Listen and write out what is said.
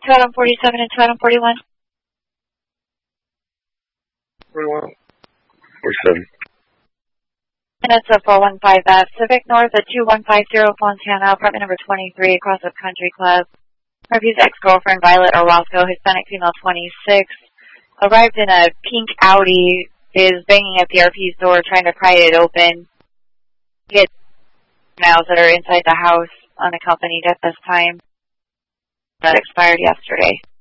Item 47 and Item 41. 41. 47. And it's a 415F Civic North at 2150 Fontana, apartment number 23, across the Country Club. Murphy's ex-girlfriend, Violet Orozco, Hispanic female, 26, arrived in a pink Audi, is banging at PRP's door, trying to pry it open. Get males that are inside the house unaccompanied at this time. That expired yesterday.